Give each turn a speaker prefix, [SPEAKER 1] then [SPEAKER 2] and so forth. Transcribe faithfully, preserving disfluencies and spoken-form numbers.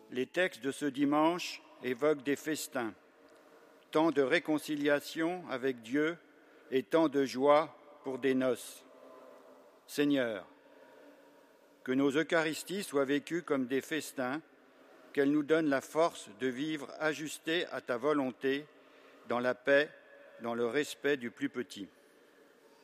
[SPEAKER 1] Les textes de ce dimanche évoquent des festins, temps de réconciliation avec Dieu et temps de joie pour des noces. Seigneur, que nos Eucharisties soient vécues comme des festins, qu'elles nous donnent la force de vivre ajustés à ta volonté, dans la paix, dans le respect du plus petit.